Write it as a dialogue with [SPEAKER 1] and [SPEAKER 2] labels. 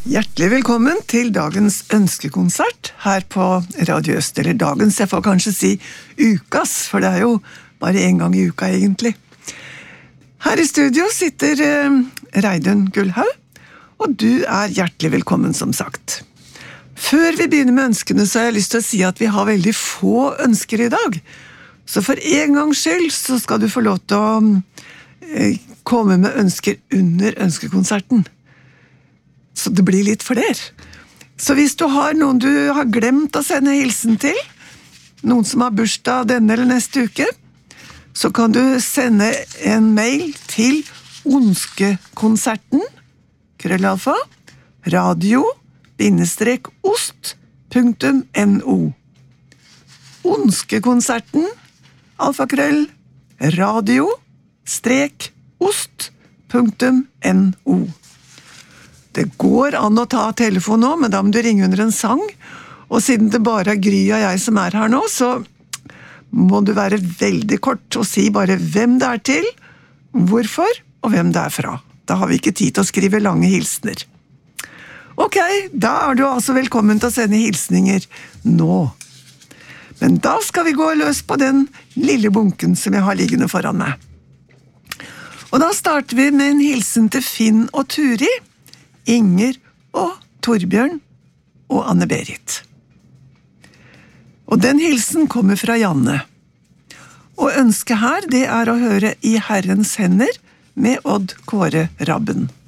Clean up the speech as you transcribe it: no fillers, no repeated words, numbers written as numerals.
[SPEAKER 1] Hjertelig velkommen til dagens ønskekonsert her på Radio Øst, eller dagens, jeg får kanskje si ukas, for det jo bare en gang i uka egentlig. Her i studio sitter Reidun Gullhaug, og du hjertelig velkommen som sagt. Før vi begynner med ønskene så har jeg lyst til å si at vi har veldig få ønsker i dag, så for en gangs skyld så skal du få lov til å komme med ønsker under ønskekonserten. Så det blir litt for der. Så hvis du har noen du har glemt å sende hilsen til, noen som har bursdag denne eller neste uke, så kan du sende en mail til onskekonserten, radio-ost.no Onskekonserten, radio-ost.no Det går an å ta telefon nå, men da må du ringe under en sang, og siden det bare Gry og jeg som her nå, så må du være veldig kort og si bare hvem det til, hvorfor og hvem det fra. Da har vi ikke tid til å skrive lange hilsner. Ok, da du altså velkommen til å sende hilsninger nå. Men da skal vi gå løs på den lille bunken som jeg har liggende foran meg. Og da starter vi med en hilsen til Finn og Turi, Inger og Torbjørn og Anne-Berit. Og den hilsen kommer fra Janne. Og ønsket her, det å høre I Herrens hender med Odd Kåre Rabben.